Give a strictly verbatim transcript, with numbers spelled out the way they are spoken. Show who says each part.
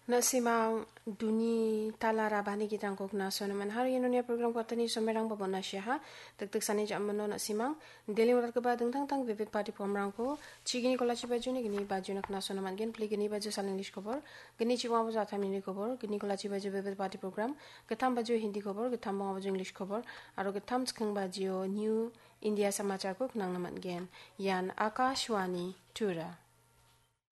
Speaker 1: Nasimang duni talara bani kitang kok na so naman hari Indonesia program ko tani so merang babon na siya ha tagtag sani jam mano nasimang deli urat ke badeng tang tang vivid party pamrang ko chigini kola chi baju ni gini baju nak na so naman gen pli gini baju sal English cover gini chi wa baju atham ni cover gini kola chi baju vivid party program gatham baju Hindi cover gatham baju English cover aro gatham chkang baju new India samachar ko nang naman gen yan Akashwani Tura